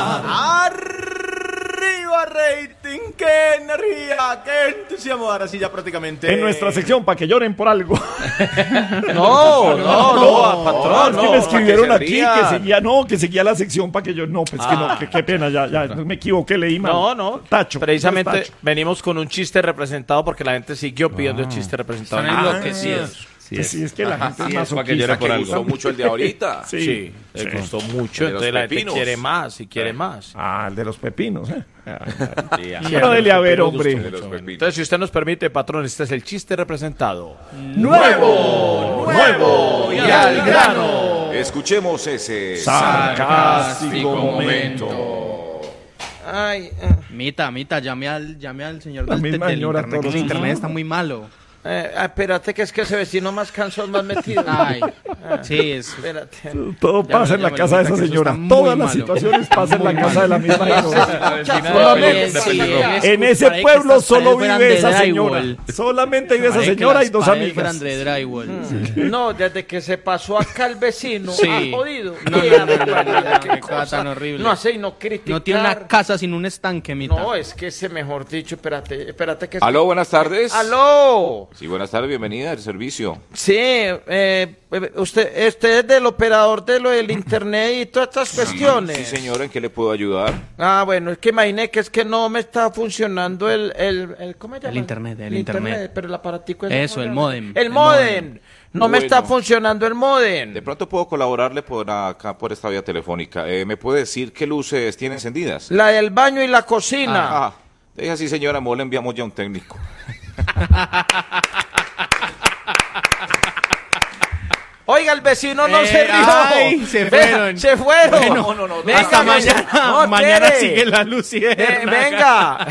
¡Arriba rating! ¡Qué energía! ¡Qué entusiasmo! Ahora sí ya prácticamente... En nuestra sección, para que lloren por algo. No, patrón, es que me escribieron aquí que seguía la sección para que yo... No, pues que no, qué pena, ya me equivoqué, leí mal. No. Tacho. Precisamente tacho. Venimos con un chiste representado porque la gente siguió pidiendo el chiste representado. Están enloquecidos. Sí, es que la gente es para que llore por algo. Gustó mucho el de ahorita. Sí, le gustó mucho, entonces la gente quiere más y quiere más. El de los pepinos, Sí, Pero dele a ver, hombre. Entonces, si usted nos permite, patrón, este es el chiste representado. ¡Nuevo y al grano! Escuchemos ese sarcástico momento. Ay, Mita, llame al señor La del misma del señora internet, que todos el los internet días. está muy malo. Espérate, que es que ese vecino más cansón, más metido. Ay, sí, es... Espérate. Todo pasa en la casa de esa que eso señora. está muy Todas las malo. situaciones pasan en la casa de la misma señora. Sí, En ese pueblo solo vive esa señora. Solamente vive esa señora y dos amigas. André Drywall. No, desde que se pasó acá el vecino, Sí. ha jodido. No, qué cosa tan horrible. No hace y no criticar. No tiene una casa sin un estanque, Mita. No, es que ese, mejor dicho, espérate que... Aló, buenas tardes. ¡Aló! Sí, buenas tardes, bienvenida al servicio. Sí, usted es del operador de lo del internet y todas estas cuestiones. Sí, señora, ¿en qué le puedo ayudar? Bueno, es que imaginé que es que no me está funcionando el ¿cómo se llama? El internet. Pero el aparatico es... Eso, el módem. El módem. No me está funcionando el módem. De pronto puedo colaborarle por acá, por esta vía telefónica. ¿Me puede decir qué luces tiene encendidas? La del baño y la cocina. Deje así, señora, le enviamos ya un técnico. Oiga, el vecino no se rió. Ay, se fueron. Se fueron. Bueno, no, hasta mañana. no, Mañana quiere. sigue la luz y venga.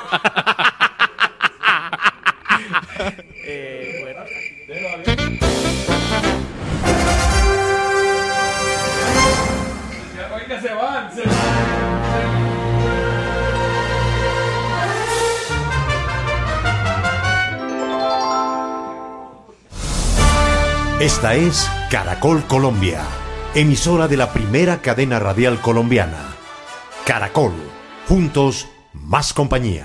Oiga, se van. Esta es Caracol Colombia, emisora de la primera cadena radial colombiana. Caracol, juntos, más compañía.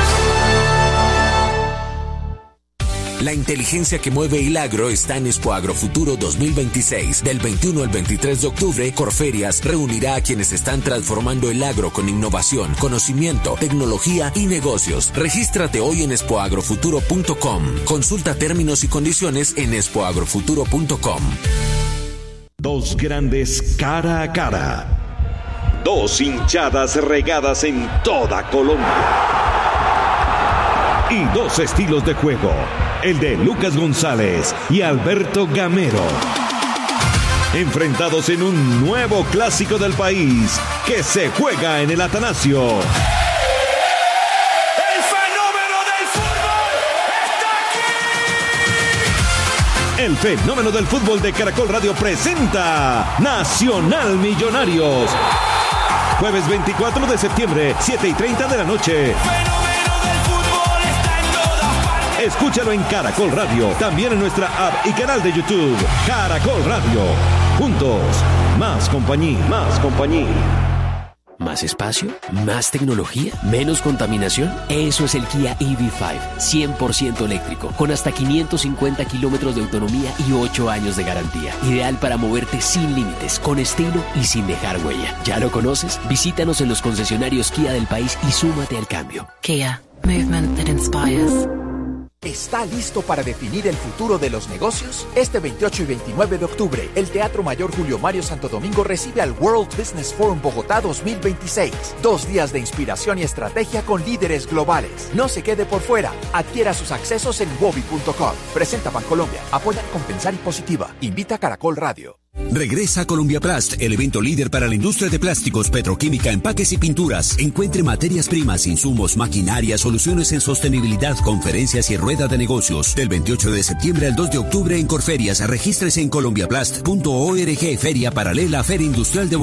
La inteligencia que mueve el agro está en Expo Agrofuturo 2026. Del 21 al 23 de octubre, Corferias reunirá a quienes están transformando el agro con innovación, conocimiento, tecnología y negocios. Regístrate hoy en expoagrofuturo.com. Consulta términos y condiciones en expoagrofuturo.com. Dos grandes cara a cara. Dos hinchadas regadas en toda Colombia. Y dos estilos de juego. El de Lucas González y Alberto Gamero. Enfrentados en un nuevo clásico del país que se juega en el Atanasio. ¡El fenómeno del fútbol está aquí! El fenómeno del fútbol de Caracol Radio presenta Nacional Millonarios. Jueves 24 de septiembre, 7:30 de la noche. Escúchalo en Caracol Radio, también en nuestra app y canal de YouTube. Caracol Radio. Juntos, más compañía, más compañía. ¿Más espacio? ¿Más tecnología? ¿Menos contaminación? Eso es el Kia EV5, 100% eléctrico, con hasta 550 kilómetros de autonomía y 8 años de garantía. Ideal para moverte sin límites, con estilo y sin dejar huella. ¿Ya lo conoces? Visítanos en los concesionarios Kia del país y súmate al cambio. Kia, movement that inspires. ¿Está listo para definir el futuro de los negocios? Este 28 y 29 de octubre, el Teatro Mayor Julio Mario Santo Domingo recibe al World Business Forum Bogotá 2026. 2 días de inspiración y estrategia con líderes globales. No se quede por fuera. Adquiera sus accesos en wobi.com. Presenta Bancolombia. Apoya Compensar y Positiva. Invita a Caracol Radio. Regresa Colombia Plast, el evento líder para la industria de plásticos, petroquímica, empaques y pinturas. Encuentre materias primas, insumos, maquinaria, soluciones en sostenibilidad, conferencias y rueda de negocios. Del 28 de septiembre al 2 de octubre en Corferias. Regístrese en colombiaplast.org. Feria paralela a Feria Industrial de